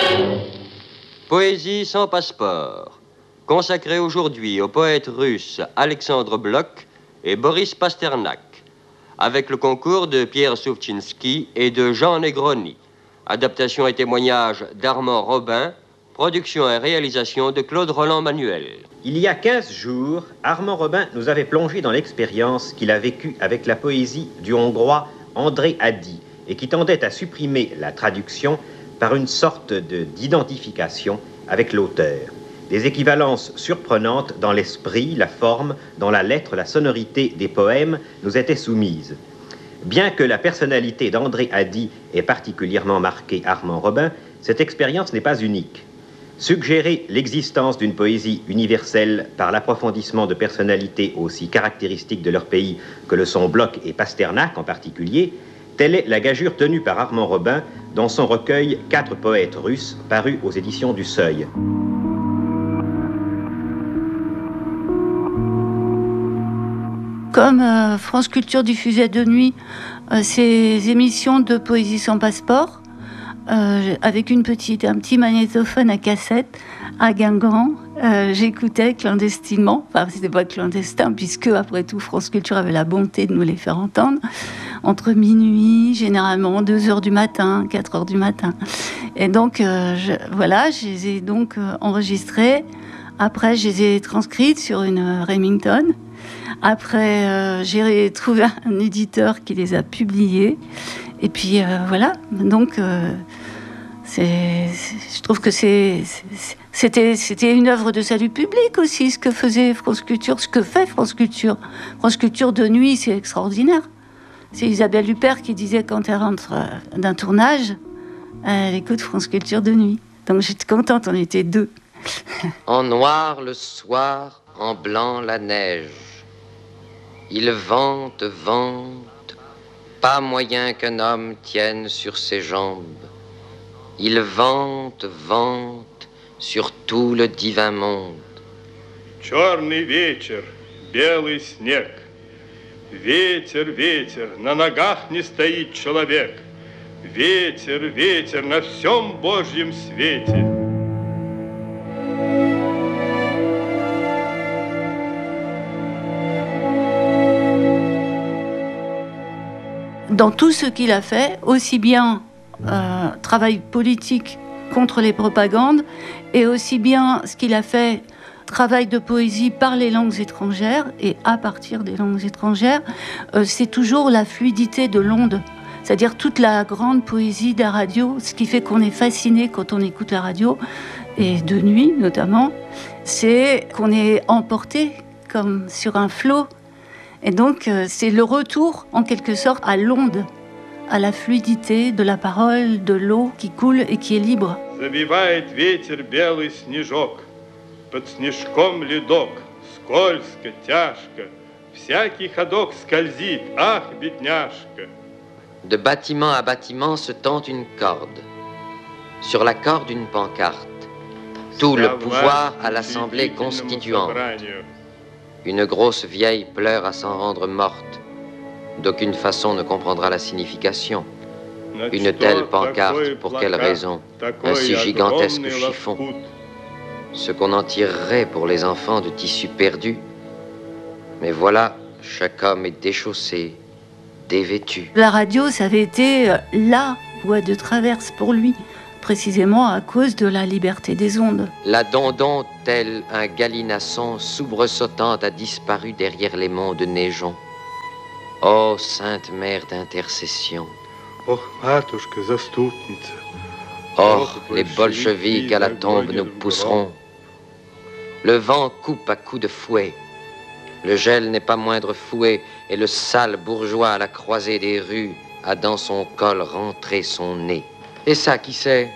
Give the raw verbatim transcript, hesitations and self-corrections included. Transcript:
Poésie sans passeport, consacrée aujourd'hui aux poètes russes Alexandre Blok et Boris Pasternak, avec le concours de Pierre Souvtchinsky et de Jean Negroni. Adaptation et témoignage d'Armand Robin, production et réalisation de Claude Roland-Manuel. Il y a quinze jours, Armand Robin nous avait plongé dans l'expérience qu'il a vécue avec la poésie du Hongrois André Ady et qui tendait à supprimer la traduction par une sorte de, d'identification avec l'auteur. Des équivalences surprenantes dans l'esprit, la forme, dans la lettre, la sonorité des poèmes nous étaient soumises. Bien que la personnalité d'André Ady ait particulièrement marqué Armand Robin, cette expérience n'est pas unique. Suggérer l'existence d'une poésie universelle par l'approfondissement de personnalités aussi caractéristiques de leur pays que le sont Blok et Pasternak en particulier, telle est la gageure tenue par Armand Robin dans son recueil « Quatre poètes russes » paru aux éditions du Seuil. Comme euh, France Culture diffusait de nuit euh, ses émissions de poésie sans passeport, euh, avec une petite, un petit magnétophone à cassette à Guingamp, euh, j'écoutais clandestinement, enfin c'était pas clandestin puisque après tout France Culture avait la bonté de nous les faire entendre, entre minuit, généralement deux heures du matin, quatre heures du matin. Et donc euh, je, voilà, je les ai donc euh, enregistrées. Après je les ai transcrites sur une euh, Remington. Après, euh, j'ai trouvé un éditeur qui les a publiés. Et puis, euh, voilà. Donc, euh, c'est, c'est, je trouve que c'est, c'est, c'était, c'était une œuvre de salut public aussi, ce que faisait France Culture, ce que fait France Culture. France Culture de nuit, c'est extraordinaire. C'est Isabelle Huppert qui disait quand elle rentre d'un tournage, elle écoute France Culture de nuit. Donc, j'étais contente, on était deux. En noir le soir, en blanc la neige. Il vente, vente, pas moyen qu'un homme tienne sur ses jambes. Il vente, vente sur tout le divin monde. Черный вечер, белый снег. Ветер, ветер, на ногах не стоит человек. Ветер, ветер на всем Божьем свете. Dans tout ce qu'il a fait, aussi bien euh, travail politique contre les propagandes, et aussi bien ce qu'il a fait, travail de poésie par les langues étrangères, et à partir des langues étrangères, euh, c'est toujours la fluidité de l'onde. C'est-à-dire toute la grande poésie de la radio, ce qui fait qu'on est fasciné quand on écoute la radio, et de nuit notamment, c'est qu'on est emporté comme sur un flot. Et donc, euh, c'est le retour, en quelque sorte, à l'onde, à la fluidité de la parole, de l'eau qui coule et qui est libre. Забивает ветер белый снежок, под снежком ледок, скользко, тяжко, всякий ходок скользит, ах, бедняжка. De bâtiment à bâtiment se tend une corde. Sur la corde, une pancarte. Tout le pouvoir à l'Assemblée constituante. Une grosse vieille pleure à s'en rendre morte. D'aucune façon ne comprendra la signification. Une telle pancarte, pour quelle raison? Un si gigantesque chiffon. Ce qu'on en tirerait pour les enfants de tissu perdu. Mais voilà, chaque homme est déchaussé, dévêtu. La radio, ça avait été la voie de traverse pour lui, précisément à cause de la liberté des ondes. La Dondon, tel un gallinasson soubresautant, a disparu derrière les monts de Neigeon. Ô Sainte Mère d'intercession! Ох, матушка, заступница! Or, les bolcheviks à la tombe nous pousseront. Le vent coupe à coups de fouet. Le gel n'est pas moindre fouet, et le sale bourgeois à la croisée des rues a dans son col rentré son nez. Et ça, qui sait?